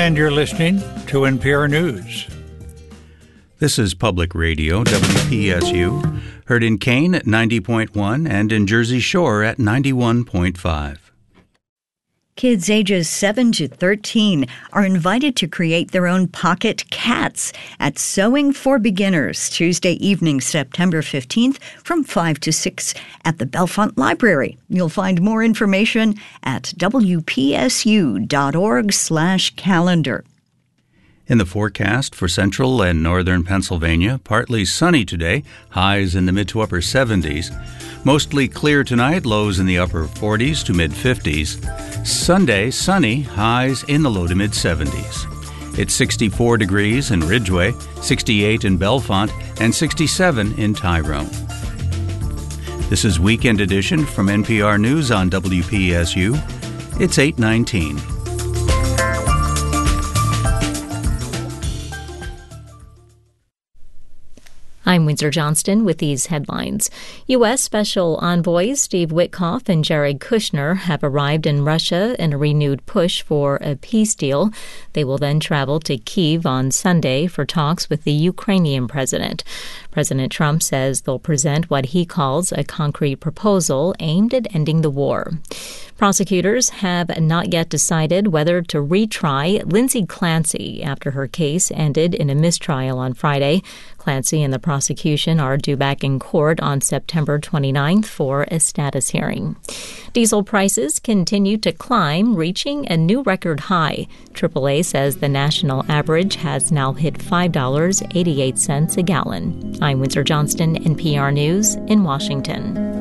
and you're listening to NPR News. This is Public Radio, WPSU, heard in Kane at 90.1 and in Jersey Shore at 91.5. Kids ages 7 to 13 are invited to create their own pocket cats at Sewing for Beginners, Tuesday evening, September 15th from 5 to 6 at the Bellefonte Library. You'll find more information at wpsu.org/calendar. In the forecast for central and northern Pennsylvania, partly sunny today, highs in the mid to upper 70s. Mostly clear tonight, lows in the upper 40s to mid 50s. Sunday, sunny, highs in the low to mid 70s. It's 64 degrees in Ridgeway, 68 in Bellefonte, and 67 in Tyrone. This is Weekend Edition from NPR News on WPSU. It's 8:19. I'm Windsor Johnston with these headlines. U.S. Special Envoys Steve Witkoff and Jared Kushner have arrived in Russia in a renewed push for a peace deal. They will then travel to Kyiv on Sunday for talks with the Ukrainian president. President Trump says they'll present what he calls a concrete proposal aimed at ending the war. Prosecutors have not yet decided whether to retry Lindsay Clancy after her case ended in a mistrial on Friday. Clancy and the prosecution are due back in court on September 29th for a status hearing. Diesel prices continue to climb, reaching a new record high. AAA says the national average has now hit $5.88 a gallon. I'm Windsor Johnston, NPR News in Washington.